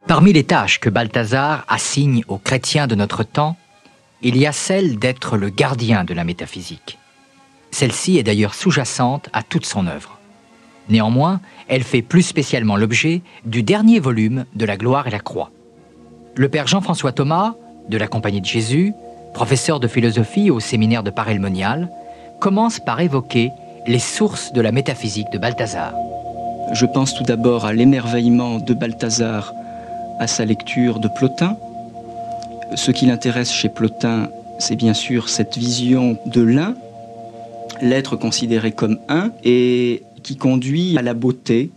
Parmi les tâches que Balthazar assigne aux chrétiens de notre temps, il y a celle d'être le gardien de la métaphysique. Celle-ci est d'ailleurs sous-jacente à toute son œuvre. Néanmoins, elle fait plus spécialement l'objet du dernier volume de La Gloire et la Croix. Le père Jean-François Thomas, de la Compagnie de Jésus, professeur de philosophie au séminaire de Paray-le-Monial, commence par évoquer les sources de la métaphysique de Balthazar. Je pense tout d'abord à l'émerveillement de Balthazar à sa lecture de Plotin. Ce qui l'intéresse chez Plotin, c'est bien sûr cette vision de l'un, l'être considéré comme un, et qui conduit à la beauté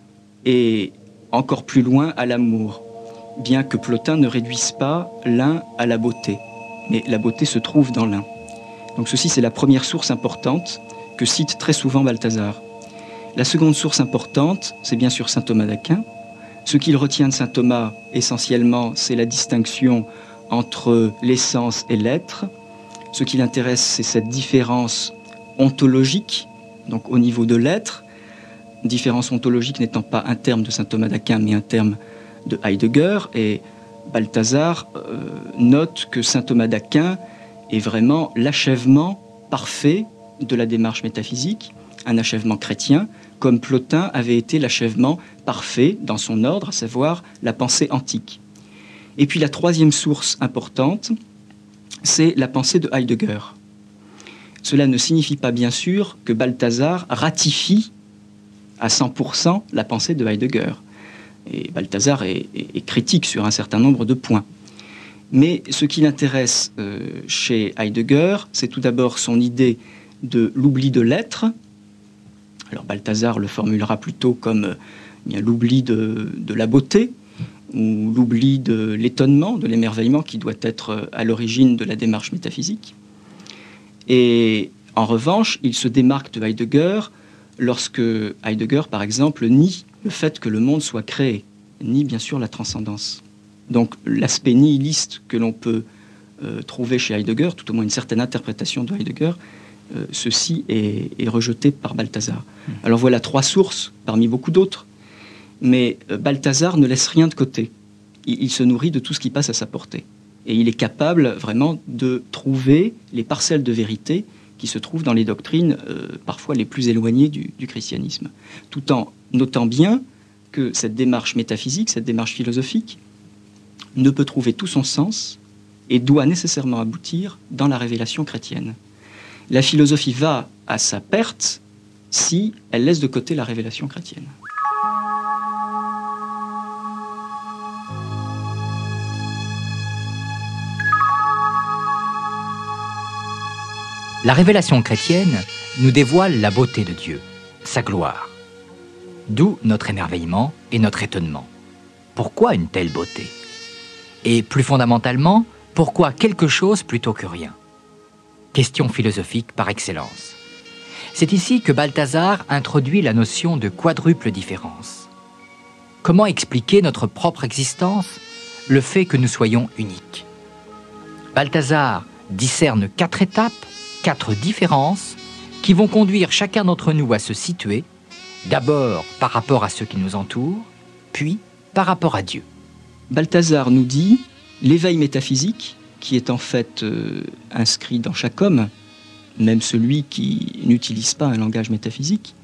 et encore plus loin à l'amour, bien que Plotin ne réduise pas l'un à la beauté, mais la beauté se trouve dans l'un. Donc ceci, c'est la première source importante que cite très souvent Balthazar. La seconde source importante, c'est bien sûr saint Thomas d'Aquin. Ce qu'il retient de saint Thomas, essentiellement, c'est la distinction entre l'essence et l'être. Ce qui l'intéresse, c'est cette différence ontologique, donc au niveau de l'être. Différence ontologique n'étant pas un terme de saint Thomas d'Aquin, mais un terme de Heidegger. Et Balthazar note que saint Thomas d'Aquin est vraiment l'achèvement parfait de la démarche métaphysique, un achèvement chrétien, comme Plotin avait été l'achèvement parfait dans son ordre, à savoir la pensée antique. Et puis la troisième source importante, c'est la pensée de Heidegger. Cela ne signifie pas bien sûr que Balthazar ratifie à 100% la pensée de Heidegger. Et Balthazar est critique sur un certain nombre de points. Mais ce qui l'intéresse chez Heidegger, c'est tout d'abord son idée de l'oubli de l'être. Alors Balthazar le formulera plutôt comme l'oubli de la beauté, ou l'oubli de l'étonnement, de l'émerveillement qui doit être à l'origine de la démarche métaphysique. Et en revanche, il se démarque de Heidegger lorsque Heidegger, par exemple, nie le fait que le monde soit créé, nie bien sûr la transcendance. Donc l'aspect nihiliste que l'on peut trouver chez Heidegger, tout au moins une certaine interprétation de Heidegger, ceci est rejeté par Balthazar. Alors voilà trois sources parmi beaucoup d'autres, mais Balthazar ne laisse rien de côté. Il se nourrit de tout ce qui passe à sa portée. Et il est capable vraiment de trouver les parcelles de vérité qui se trouvent dans les doctrines parfois les plus éloignées du christianisme, tout en notant bien que cette démarche métaphysique, cette démarche philosophique, ne peut trouver tout son sens et doit nécessairement aboutir dans la révélation chrétienne. La philosophie va à sa perte si elle laisse de côté la révélation chrétienne. La révélation chrétienne nous dévoile la beauté de Dieu, sa gloire. D'où notre émerveillement et notre étonnement. Pourquoi une telle beauté ? Et plus fondamentalement, pourquoi quelque chose plutôt que rien ? Question philosophique par excellence. C'est ici que Balthazar introduit la notion de quadruple différence. Comment expliquer notre propre existence, le fait que nous soyons uniques ? Balthazar discerne 4 étapes, 4 différences, qui vont conduire chacun d'entre nous à se situer, d'abord par rapport à ceux qui nous entourent, puis par rapport à Dieu. Balthazar nous dit l'éveil métaphysique, qui est en fait inscrit dans chaque homme, même celui qui n'utilise pas un langage métaphysique,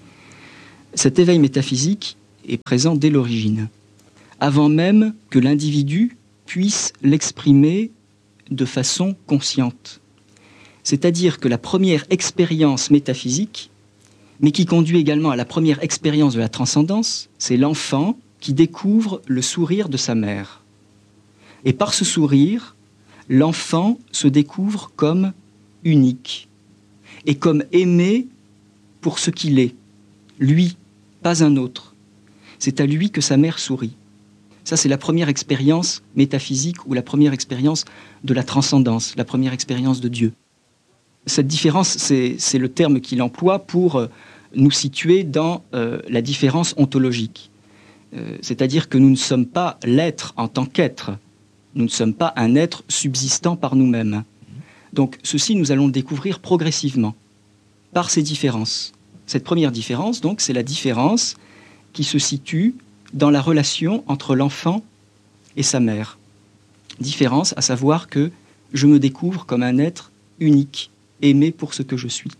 cet éveil métaphysique est présent dès l'origine, avant même que l'individu puisse l'exprimer de façon consciente. C'est-à-dire que la première expérience métaphysique, mais qui conduit également à la première expérience de la transcendance, c'est l'enfant qui découvre le sourire de sa mère. Et par ce sourire, l'enfant se découvre comme unique et comme aimé pour ce qu'il est, lui, pas un autre. C'est à lui que sa mère sourit. Ça, c'est la première expérience métaphysique ou la première expérience de la transcendance, la première expérience de Dieu. Cette différence, c'est le terme qu'il emploie pour nous situer dans la différence ontologique. C'est-à-dire que nous ne sommes pas l'être en tant qu'être. Nous ne sommes pas un être subsistant par nous-mêmes. Donc ceci, nous allons le découvrir progressivement, par ces différences. Cette première différence, donc, c'est la différence qui se situe dans la relation entre l'enfant et sa mère. Différence, à savoir que je me découvre comme un être unique, aimé pour ce que je suis.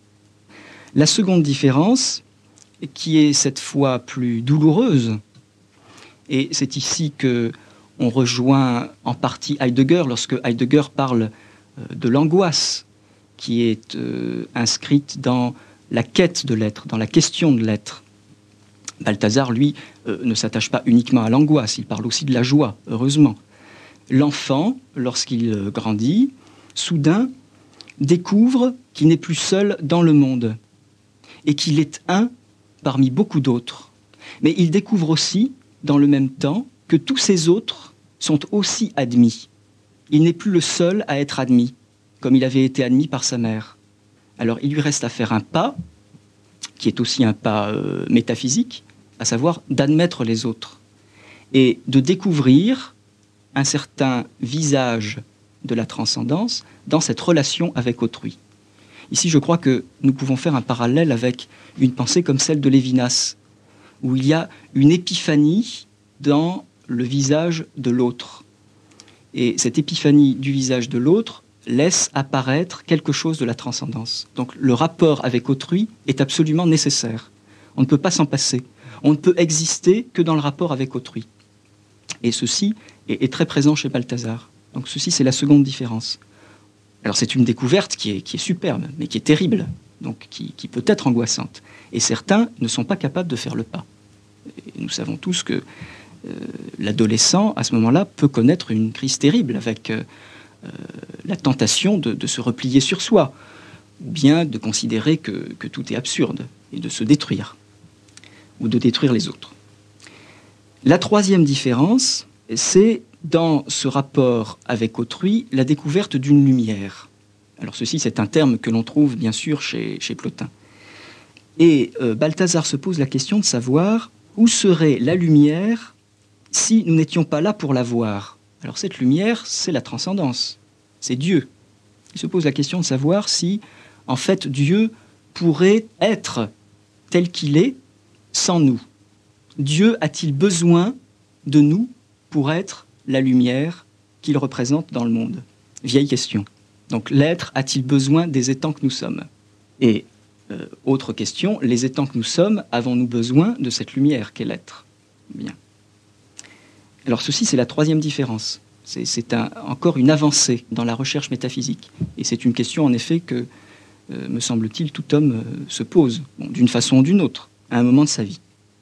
La seconde différence, qui est cette fois plus douloureuse, et c'est ici que on rejoint en partie Heidegger lorsque Heidegger parle de l'angoisse qui est inscrite dans la quête de l'être, dans la question de l'être. Balthazar, lui, ne s'attache pas uniquement à l'angoisse, il parle aussi de la joie, heureusement. L'enfant, lorsqu'il grandit, soudain découvre qu'il n'est plus seul dans le monde et qu'il est un parmi beaucoup d'autres. Mais il découvre aussi, dans le même temps, que tous ces autres sont aussi admis. Il n'est plus le seul à être admis, comme il avait été admis par sa mère. Alors il lui reste à faire un pas, qui est aussi un pas métaphysique, à savoir d'admettre les autres et de découvrir un certain visage de la transcendance dans cette relation avec autrui. Ici, je crois que nous pouvons faire un parallèle avec une pensée comme celle de Lévinas, où il y a une épiphanie dans le visage de l'autre. Et cette épiphanie du visage de l'autre laisse apparaître quelque chose de la transcendance. Donc le rapport avec autrui est absolument nécessaire. On ne peut pas s'en passer. On ne peut exister que dans le rapport avec autrui. Et ceci est très présent chez Balthazar. Donc ceci, c'est la seconde différence. Alors c'est une découverte qui est superbe, mais qui est terrible, donc qui peut être angoissante. Et certains ne sont pas capables de faire le pas. Et nous savons tous que l'adolescent, à ce moment-là, peut connaître une crise terrible avec la tentation de se replier sur soi, ou bien de considérer que tout est absurde, et de se détruire, ou de détruire les autres. La troisième différence, c'est dans ce rapport avec autrui, la découverte d'une lumière. Alors ceci, c'est un terme que l'on trouve bien sûr chez Plotin. Et Balthazar se pose la question de savoir où serait la lumière si nous n'étions pas là pour la voir. Alors cette lumière, c'est la transcendance, c'est Dieu. Il se pose la question de savoir si, en fait, Dieu pourrait être tel qu'il est sans nous. Dieu a-t-il besoin de nous pour être la lumière qu'il représente dans le monde? Vieille question. Donc l'être a-t-il besoin des étangs que nous sommes? Et autre question, les étangs que nous sommes, avons-nous besoin de cette lumière qu'est l'être? Bien. Alors ceci, c'est la troisième différence. C'est encore une avancée dans la recherche métaphysique. Et c'est une question, en effet, que, me semble-t-il, tout homme se pose, d'une façon ou d'une autre, à un moment de sa vie.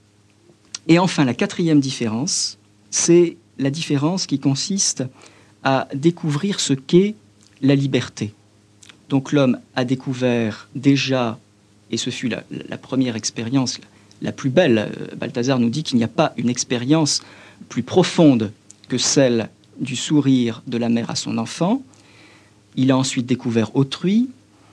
Et enfin, la quatrième différence, c'est la différence qui consiste à découvrir ce qu'est la liberté. Donc l'homme a découvert déjà, et ce fut la première expérience, la plus belle, Balthazar nous dit qu'il n'y a pas une expérience plus profonde que celle du sourire de la mère à son enfant. Il a ensuite découvert autrui.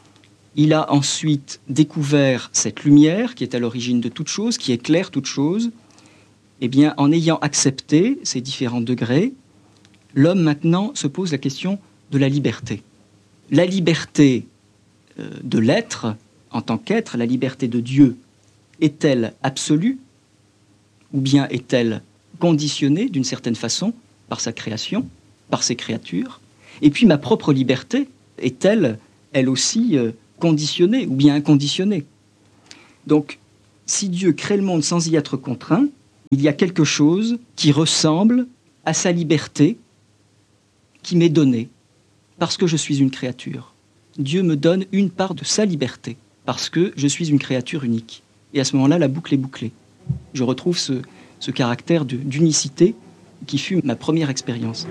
Il a ensuite découvert cette lumière qui est à l'origine de toute chose, qui éclaire toute chose. Eh bien, en ayant accepté ces différents degrés, l'homme maintenant se pose la question de la liberté. La liberté de l'être en tant qu'être, la liberté de Dieu, est-elle absolue ou bien est-elle conditionnée d'une certaine façon par sa création, par ses créatures? Et puis ma propre liberté est-elle, elle aussi, conditionnée ou bien inconditionnée? Donc, si Dieu crée le monde sans y être contraint, il y a quelque chose qui ressemble à sa liberté qui m'est donnée parce que je suis une créature. Dieu me donne une part de sa liberté parce que je suis une créature unique. Et à ce moment-là, la boucle est bouclée. Je retrouve ce caractère d'unicité qui fut ma première expérience.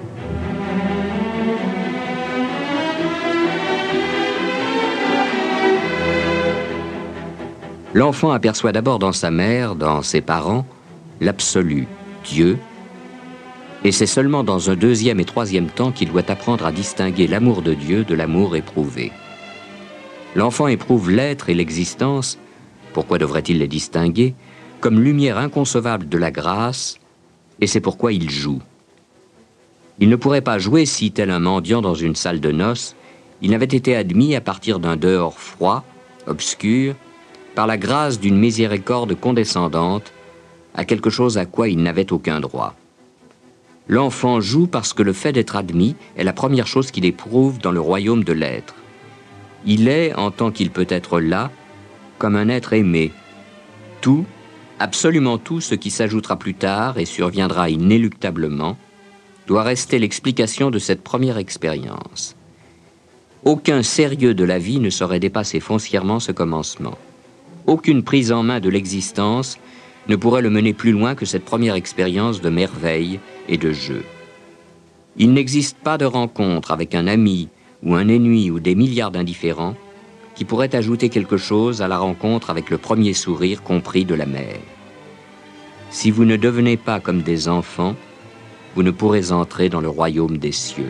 L'enfant aperçoit d'abord dans sa mère, dans ses parents, l'absolu, Dieu, et c'est seulement dans un deuxième et troisième temps qu'il doit apprendre à distinguer l'amour de Dieu de l'amour éprouvé. L'enfant éprouve l'être et l'existence, pourquoi devrait-il les distinguer, comme lumière inconcevable de la grâce, et c'est pourquoi il joue. Il ne pourrait pas jouer si, tel un mendiant dans une salle de noces, il n'avait été admis à partir d'un dehors froid, obscur, par la grâce d'une miséricorde condescendante, à quelque chose à quoi il n'avait aucun droit. L'enfant joue parce que le fait d'être admis est la première chose qu'il éprouve dans le royaume de l'être. Il est, en tant qu'il peut être là, comme un être aimé. Tout, absolument tout ce qui s'ajoutera plus tard et surviendra inéluctablement, doit rester l'explication de cette première expérience. Aucun sérieux de la vie ne saurait dépasser foncièrement ce commencement. Aucune prise en main de l'existence ne pourrait le mener plus loin que cette première expérience de merveille et de jeu. Il n'existe pas de rencontre avec un ami ou un ennemi ou des milliards d'indifférents qui pourrait ajouter quelque chose à la rencontre avec le premier sourire compris de la mère. Si vous ne devenez pas comme des enfants, vous ne pourrez entrer dans le royaume des cieux.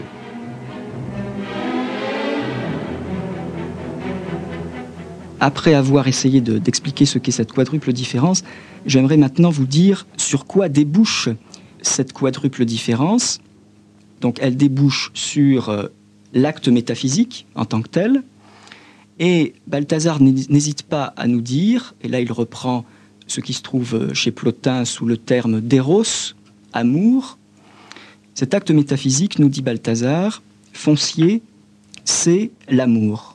Après avoir essayé d'expliquer ce qu'est cette quadruple différence, j'aimerais maintenant vous dire sur quoi débouche cette quadruple différence. Donc elle débouche sur l'acte métaphysique en tant que tel. Et Balthazar n'hésite pas à nous dire, et là il reprend ce qui se trouve chez Plotin sous le terme d'éros, amour. Cet acte métaphysique, nous dit Balthazar, foncier, c'est l'amour.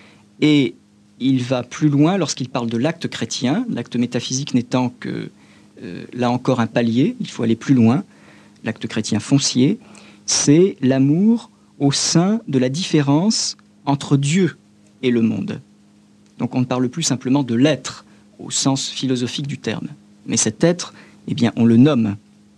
Et il va plus loin lorsqu'il parle de l'acte chrétien, l'acte métaphysique n'étant que, là encore, un palier, il faut aller plus loin. L'acte chrétien foncier, c'est l'amour au sein de la différence entre Dieu et le monde. Donc on ne parle plus simplement de l'être au sens philosophique du terme. Mais cet être, eh bien, on le nomme.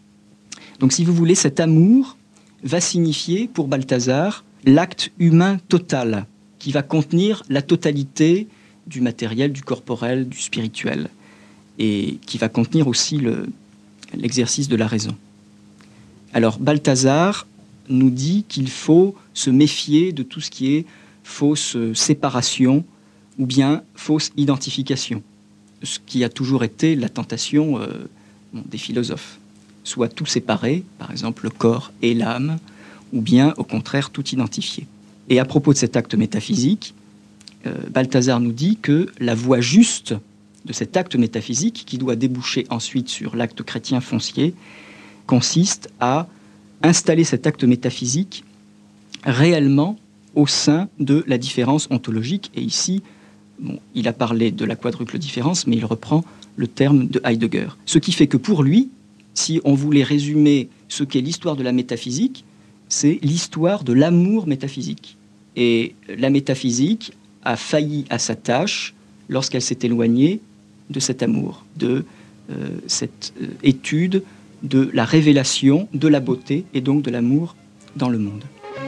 Donc si vous voulez, cet amour va signifier pour Balthazar l'acte humain total, qui va contenir la totalité du matériel, du corporel, du spirituel, et qui va contenir aussi l'exercice de la raison. Alors Balthazar nous dit qu'il faut se méfier de tout ce qui est fausse séparation ou bien fausse identification, ce qui a toujours été la tentation des philosophes. Soit tout séparé, par exemple le corps et l'âme, ou bien au contraire tout identifié. Et à propos de cet acte métaphysique, Balthazar nous dit que la voie juste de cet acte métaphysique, qui doit déboucher ensuite sur l'acte chrétien foncier, consiste à installer cet acte métaphysique réellement au sein de la différence ontologique. Et ici, il a parlé de la quadruple différence, mais il reprend le terme de Heidegger. Ce qui fait que pour lui, si on voulait résumer ce qu'est l'histoire de la métaphysique, c'est l'histoire de l'amour métaphysique. Et la métaphysique a failli à sa tâche lorsqu'elle s'est éloignée de cet amour, de cette étude de la révélation de la beauté et donc de l'amour dans le monde.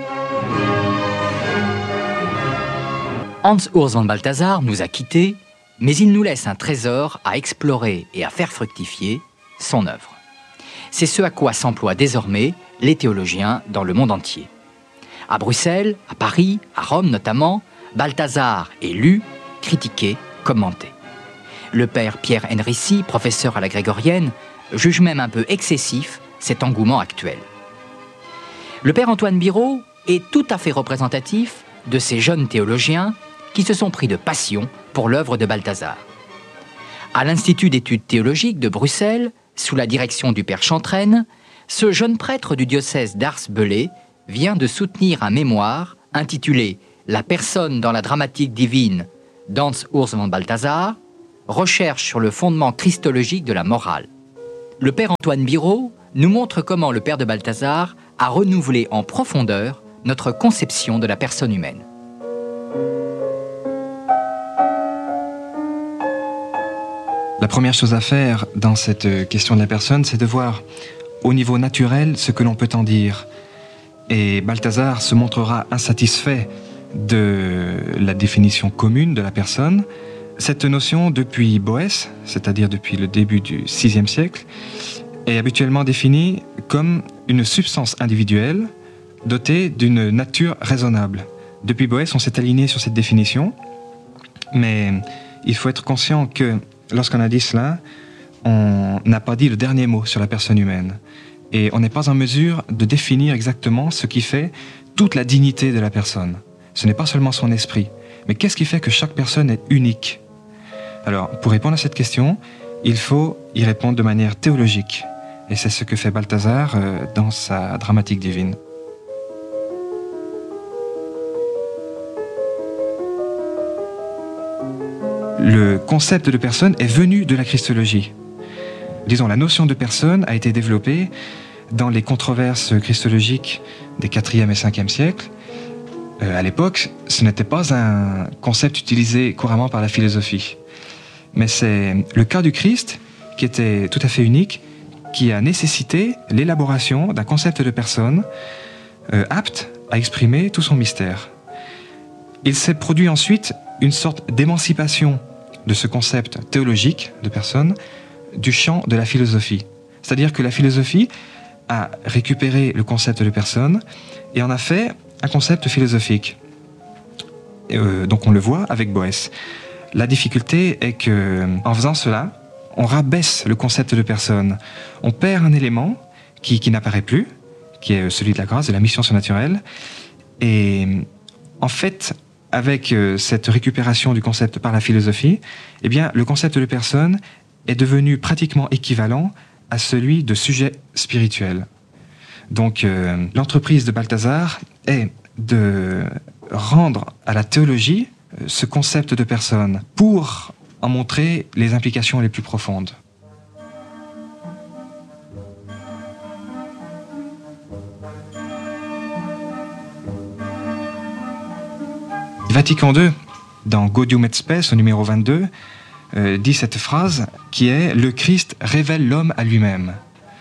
Hans Urs von Balthasar nous a quittés, mais il nous laisse un trésor à explorer et à faire fructifier, son œuvre. C'est ce à quoi s'emploient désormais les théologiens dans le monde entier. À Bruxelles, à Paris, à Rome notamment, Balthasar est lu, critiqué, commenté. Le père Pierre Henrici, professeur à la Grégorienne, juge même un peu excessif cet engouement actuel. Le père Antoine Birot est tout à fait représentatif de ces jeunes théologiens qui se sont pris de passion pour l'œuvre de Balthasar. À l'Institut d'études théologiques de Bruxelles, sous la direction du père Chantraine, ce jeune prêtre du diocèse d'Ars-Belay vient de soutenir un mémoire intitulé « La personne dans la dramatique divine d'Hans Urs von Balthasar, recherche sur le fondement christologique de la morale ». Le père Antoine Birot nous montre comment le père de Balthasar a renouvelé en profondeur notre conception de la personne humaine. La première chose à faire dans cette question de la personne, c'est de voir au niveau naturel ce que l'on peut en dire. Et Balthasar se montrera insatisfait de la définition commune de la personne. Cette notion, depuis Boès, c'est-à-dire depuis le début du VIe siècle, est habituellement définie comme une substance individuelle dotée d'une nature raisonnable. Depuis Boès, on s'est aligné sur cette définition, mais il faut être conscient que lorsqu'on a dit cela, on n'a pas dit le dernier mot sur la personne humaine. Et on n'est pas en mesure de définir exactement ce qui fait toute la dignité de la personne. Ce n'est pas seulement son esprit, mais qu'est-ce qui fait que chaque personne est unique? Alors, pour répondre à cette question, il faut y répondre de manière théologique. Et c'est ce que fait Balthazar dans sa dramatique divine. Le concept de personne est venu de la Christologie. Disons, la notion de personne a été développée dans les controverses christologiques des 4e et 5e siècles. À l'époque, ce n'était pas un concept utilisé couramment par la philosophie. Mais c'est le cas du Christ, qui était tout à fait unique, qui a nécessité l'élaboration d'un concept de personne apte à exprimer tout son mystère. Il s'est produit ensuite une sorte d'émancipation de ce concept théologique de personne du champ de la philosophie. C'est-à-dire que la philosophie a récupéré le concept de personne et en a fait un concept philosophique. Donc on le voit avec Boès. La difficulté est que, en faisant cela, on rabaisse le concept de personne. On perd un élément qui n'apparaît plus, qui est celui de la grâce, de la mission surnaturelle. Et en fait, avec cette récupération du concept par la philosophie, eh bien, le concept de personne est devenu pratiquement équivalent à celui de sujet spirituel. Donc, l'entreprise de Balthazar est de rendre à la théologie ce concept de personne pour en montrer les implications les plus profondes. Vatican II, dans Gaudium et Spes, au numéro 22, dit cette phrase qui est « Le Christ révèle l'homme à lui-même ».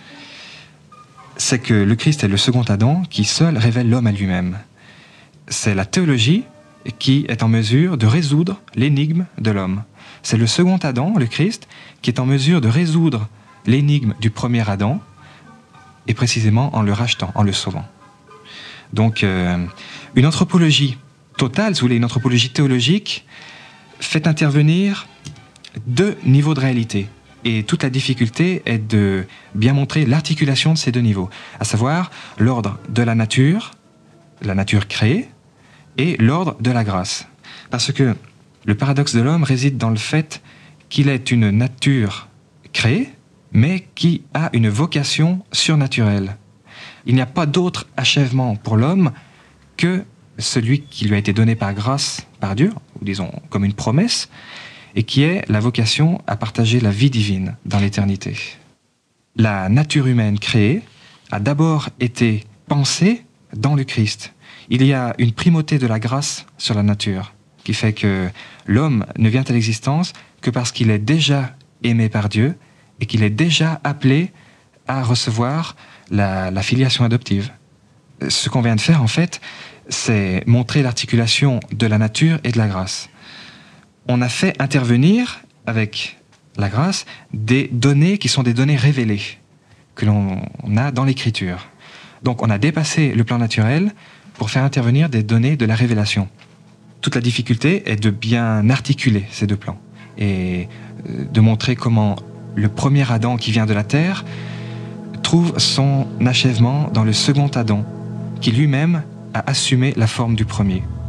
C'est que le Christ est le second Adam qui seul révèle l'homme à lui-même. C'est la théologie qui est en mesure de résoudre l'énigme de l'homme. C'est le second Adam, le Christ, qui est en mesure de résoudre l'énigme du premier Adam, et précisément en le rachetant, en le sauvant. Donc, une anthropologie totale, si vous voulez, une anthropologie théologique, fait intervenir deux niveaux de réalité. Et toute la difficulté est de bien montrer l'articulation de ces deux niveaux, à savoir l'ordre de la nature créée, et l'ordre de la grâce. Parce que le paradoxe de l'homme réside dans le fait qu'il est une nature créée, mais qui a une vocation surnaturelle. Il n'y a pas d'autre achèvement pour l'homme que celui qui lui a été donné par grâce, par Dieu, ou disons comme une promesse, et qui est la vocation à partager la vie divine dans l'éternité. La nature humaine créée a d'abord été pensée dans le Christ. Il y a une primauté de la grâce sur la nature, qui fait que l'homme ne vient à l'existence que parce qu'il est déjà aimé par Dieu et qu'il est déjà appelé à recevoir la filiation adoptive. Ce qu'on vient de faire, en fait, c'est montrer l'articulation de la nature et de la grâce. On a fait intervenir, avec la grâce, des données qui sont des données révélées, que l'on a dans l'Écriture. Donc on a dépassé le plan naturel pour faire intervenir des données de la révélation. Toute la difficulté est de bien articuler ces deux plans et de montrer comment le premier Adam qui vient de la terre trouve son achèvement dans le second Adam, qui lui-même a assumé la forme du premier.